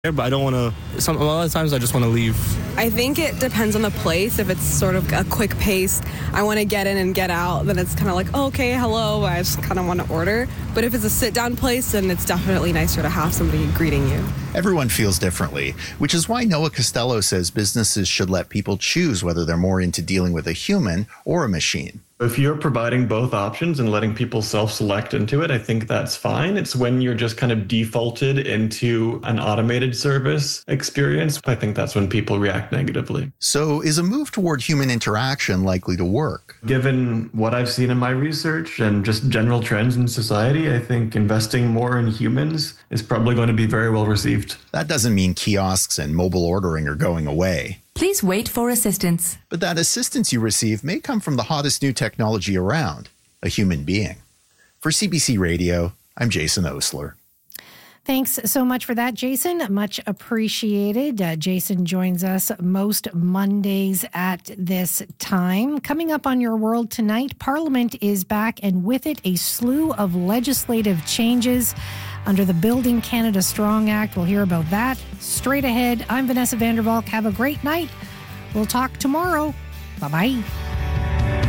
but I don't want to. A lot of times I just want to leave. I think it depends on the place. If it's sort of a quick pace, I want to get in and get out, then it's kind of like, oh, okay, hello, I just kind of want to order. But if it's a sit-down place, then it's definitely nicer to have somebody greeting you. Everyone feels differently, which is why Noah Costello says businesses should let people choose whether they're more into dealing with a human or a machine. If you're providing both options and letting people self-select into it, I think that's fine. It's when you're just kind of defaulted into an automated service experience, I think that's when people react negatively. So is a move toward human interaction likely to work? Given what I've seen in my research and just general trends in society, I think investing more in humans is probably going to be very well received. That doesn't mean kiosks and mobile ordering are going away. Please wait for assistance. But that assistance you receive may come from the hottest new technology around, a human being. For CBC Radio, I'm Jason Osler. Thanks so much for that, Jason. Much appreciated. Jason joins us most Mondays at this time. Coming up on Your World tonight, Parliament is back, and with it, a slew of legislative changes under the Building Canada Strong Act. We'll hear about that straight ahead. I'm Vanessa Vandervalk. Have a great night. We'll talk tomorrow. Bye-bye.